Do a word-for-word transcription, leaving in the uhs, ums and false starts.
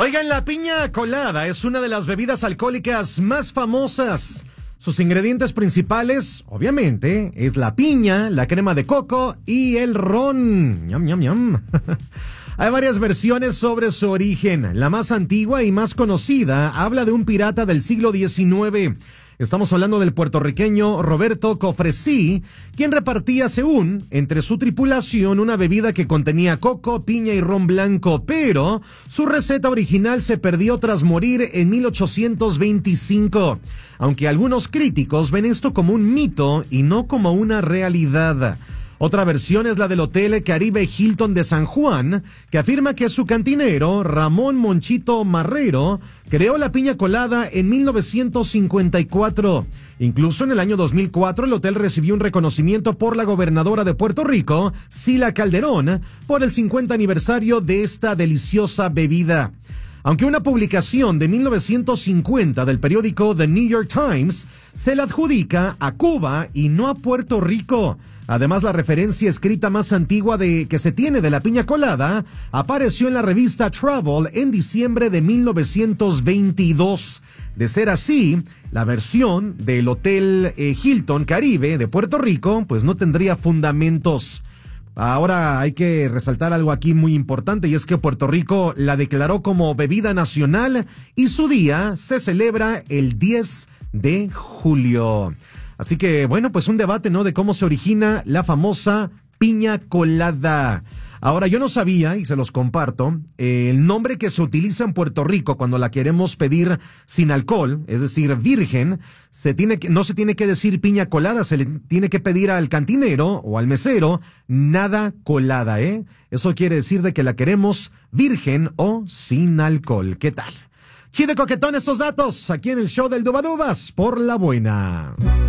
Oigan, la piña colada es una de las bebidas alcohólicas más famosas. Sus ingredientes principales, obviamente, es la piña, la crema de coco y el ron. Ñam, ñam, ñam. Hay varias versiones sobre su origen. La más antigua y más conocida habla de un pirata del siglo diecinueve. Estamos hablando del puertorriqueño Roberto Cofresí, quien repartía, según, entre su tripulación una bebida que contenía coco, piña y ron blanco, pero su receta original se perdió tras morir en mil ochocientos veinticinco, aunque algunos críticos ven esto como un mito y no como una realidad. Otra versión es la del Hotel Caribe Hilton de San Juan, que afirma que su cantinero, Ramón Monchito Marrero, creó la piña colada en mil novecientos cincuenta y cuatro. Incluso en el año dos mil cuatro, el hotel recibió un reconocimiento por la gobernadora de Puerto Rico, Sila Calderón, por el cincuenta aniversario de esta deliciosa bebida. Aunque una publicación de mil novecientos cincuenta del periódico The New York Times se la adjudica a Cuba y no a Puerto Rico. Además, la referencia escrita más antigua de que se tiene de la piña colada apareció en la revista Travel en diciembre de mil novecientos veintidós. De ser así, la versión del Hotel eh, Hilton Caribe de Puerto Rico pues no tendría fundamentos. Ahora hay que resaltar algo aquí muy importante, y es que Puerto Rico la declaró como bebida nacional y su día se celebra el diez de julio. Así que, bueno, pues un debate, ¿no?, de cómo se origina la famosa piña colada. Ahora, yo no sabía, y se los comparto, eh, el nombre que se utiliza en Puerto Rico cuando la queremos pedir sin alcohol, es decir, virgen, se tiene que, no se tiene que decir piña colada, se le tiene que pedir al cantinero o al mesero nada colada, ¿eh? Eso quiere decir de que la queremos virgen o sin alcohol. ¿Qué tal? Chide coquetón, estos datos aquí en el show del Dubadubas por La Buena.